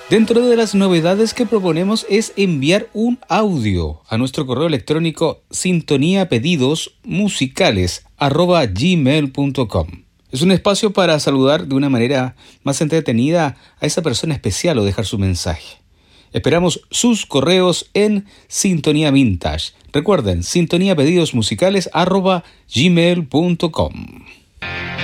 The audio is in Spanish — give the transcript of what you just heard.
Dentro de las novedades que proponemos es enviar un audio a nuestro correo electrónico sintoniapedidosmusicales@gmail.com. Es un espacio para saludar de una manera más entretenida a esa persona especial o dejar su mensaje. Esperamos sus correos en Sintonía Vintage. Recuerden, sintoniapedidosmusicales@gmail.com.